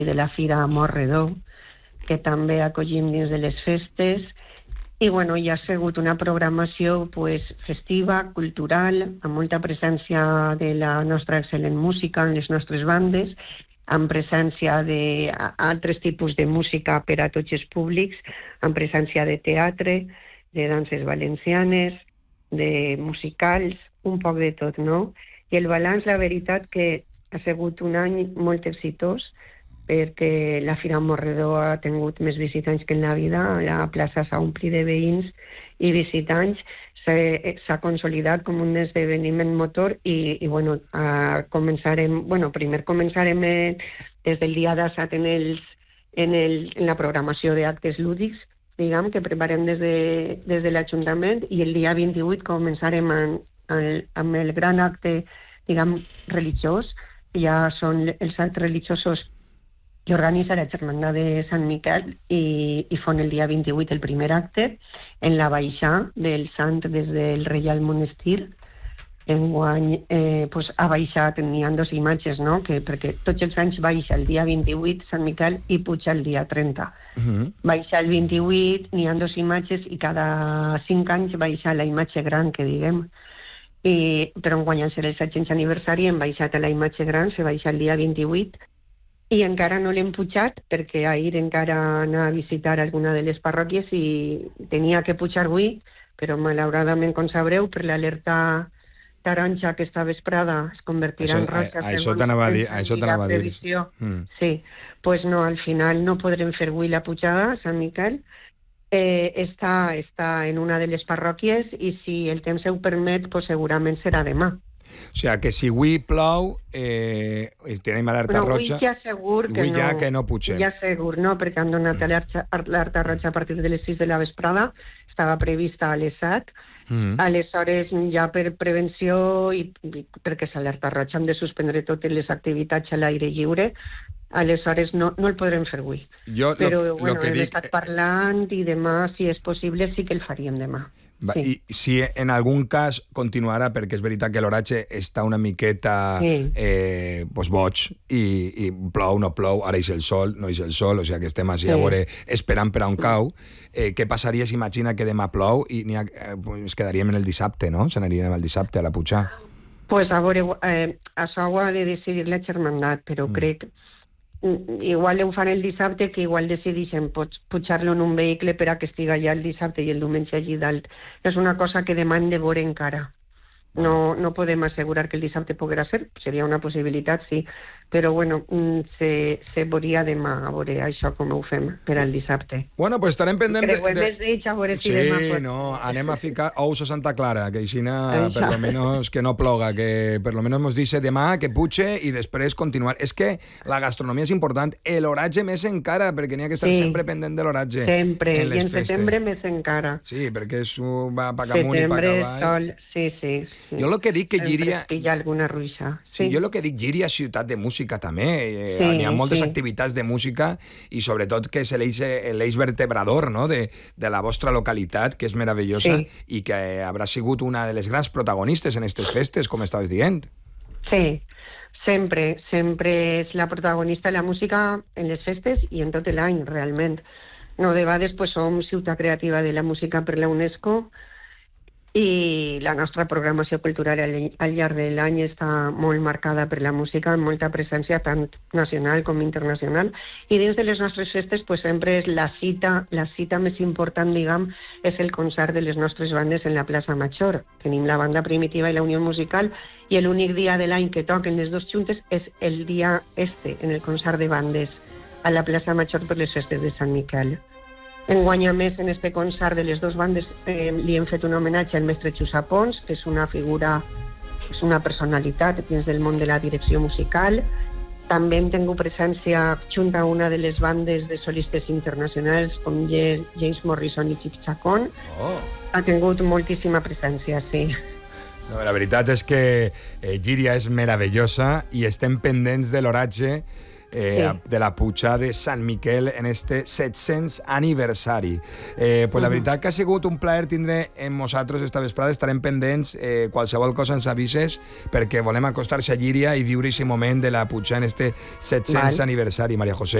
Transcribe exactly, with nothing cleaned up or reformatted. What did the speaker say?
de la Fira Morredó, que també acollim dins de les festes. I bueno, hi ha sigut una programació pues, festiva, cultural, amb molta presència de la nostra excel·lent música en les nostres bandes, amb presència d'altres tipus de música per a tots els públics, amb presència de teatre, de danses valencianes, de musicals, un poc de tot, no? I el balanç, la veritat, que ha sigut un any molt exitós, perquè la Fira Morredó ha tingut més visitants que en la vida, la plaça s'ha omplit de veïns i visitants, s'ha consolidat com un esdeveniment motor i, i bueno, uh, començarem, bueno, primer començarem eh, des del dia disset en, els, en, el, en la programació d'actes lúdics, diguem, que preparem des de, des de l'Ajuntament, i el dia vint-i-vuit començarem en, en, amb el gran acte, diguem, religiós. Ja són els actes religiosos que organitza la Germandad de Sant Miquel i, i fan el dia vint-i-vuit el primer acte en la baixada del sant des del Reial Monestir. Enguany eh, pues, ha baixat, n'hi ha dos imatges, no? Que, perquè tots els anys baixa el dia vint-i-vuit Sant Miquel i puja el dia trenta. Uh-huh. Baixa el vint-i-vuit, n'hi ha dos imatges i cada cinc anys baixa la imatge gran, que diguem. I, però enguany al ser el set-cents aniversari hem baixat a la imatge gran, se baixa el dia vint-i-vuit, i encara no l'hem pujat perquè ahir encara anar a visitar alguna de les parròquies i tenia que pujar avui, però malauradament, com sabreu, per l'alerta taronja que esta vesprada es convertirà això, en roja. A, a això t'anava a dir. A això t'anava a dir. Mm. Sí, pues no, al final no podrem fer avui la pujada a Sant Miquel. Eh, està, està en una de les parròquies i si el temps ho permet, pues segurament serà demà. O sigui, que si avui plou, eh, tenim alerta no, roja... Avui ja segur que avui no. ja que no pugem. Ja segur, no, perquè han donat alerta, alerta roja a partir de les sis de la vesprada, estava prevista a les set, mm. aleshores ja per prevenció i, i perquè s'alerta roja hem de suspendre totes les activitats a l'aire lliure, aleshores no, no el podrem fer avui. Jo, Però lo, bueno, lo que hem dic... estat parlant i demà, si és possible, sí que el faríem demà. Va, sí. I si en algun cas continuarà, perquè és veritat que l'oratge està una miqueta sí. eh, pues boig i, i plou, no plou, ara és el sol, no és el sol, o sigui que estem així sí. a veure esperant per a on cau. Eh, què passaria si imagina que demà plou i ha, eh, pues quedaríem en el dissabte, no? Se n'aniríem el dissabte a la pujar. Pues a veure, eh, això ho ha de decidir la Germandat, però mm. crec igual ho fan el dissabte, que igual decideixen pujar-lo en un vehicle per a que estiga allà el dissabte i el diumenge allí dalt. És una cosa que demà hem de veure encara. No, no podem assegurar que el dissabte poguera ser, seria una possibilitat, sí, però bueno, se, se veuria demà a veure això com ho fem per al dissabte. Bueno, pues estarem pendents de... Creuem els dits a veure si sí, demà... Sí, no, anem a ficar ous a Santa Clara, que així per lo menos que no ploga, que per lo menos mos dice demà que puche i després continuar. És que la gastronomia és important, l'oratge més encara, perquè n'hi ha que estar sí, sempre pendent de l'oratge. Sempre, en i en setembre més encara. Sí, perquè és, va pa amunt i pa avall. Sol, sí, sí. Sí. Jo el que dic que Llíria... Pilla alguna ruixa. Sí, sí, jo el que dic, Llíria és ciutat de música també. Eh, sí, n'hi ha moltes sí. activitats de música i sobretot que és l'eix vertebrador, no? de, de la vostra localitat, que és meravellosa sí. i que haurà sigut una de les grans protagonistes en aquestes festes, com estaves dient. Sí, sempre, sempre és la protagonista de la música en les festes i en tot l'any, realment. No, de vegades pues, som ciutat creativa de la música per la UNESCO i la nostra programació cultural al, al llarg de l'any està molt marcada per la música, amb molta presència tant nacional com internacional, i dins de les nostres festes pues, sempre és la cita, la cita més important, diguem, és el concert de les nostres bandes en la plaça Major. Tenim la banda Primitiva i la Unió Musical, i l'únic dia de l'any que toquen les dues juntes és el dia este, en el concert de bandes a la plaça Major per les festes de Sant Miquel. Enguany, a més, en este concert de les dues bandes eh, li hem fet un homenatge al mestre Xusa Pons, que és una figura, és una personalitat dins del món de la direcció musical. També hem tingut presència junt a una de les bandes de solistes internacionals com James Morrison i Chic Chacón. Oh. Ha tingut moltíssima presència, sí. No, la veritat és que eh, Llíria és meravellosa i estem pendents de l'oratge eh, sí. de la Puja de Sant Miquel en este set-cents aniversari. Eh, pues uh -huh. la veritat que ha sigut un plaer tindre en nosaltres esta vesprada, estarem pendents, eh, qualsevol cosa ens avises, perquè volem acostar-se a Llíria i viure aquest moment de la Puja en este set-cents aniversari, Maria José.